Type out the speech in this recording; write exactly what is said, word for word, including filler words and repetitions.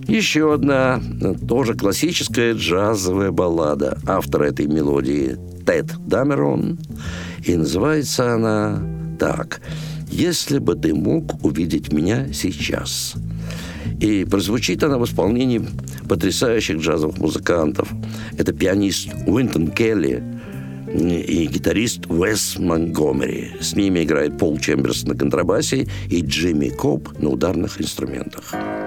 Еще одна, тоже классическая джазовая баллада. Автор этой мелодии Тед Дамерон. И называется она так: «Если бы ты мог увидеть меня сейчас». И прозвучит она в исполнении потрясающих джазовых музыкантов. Это пианист Уинтон Келли и гитарист Уэс Монгомери. С ними играет Пол Чемберс на контрабасе и Джимми Коб на ударных инструментах.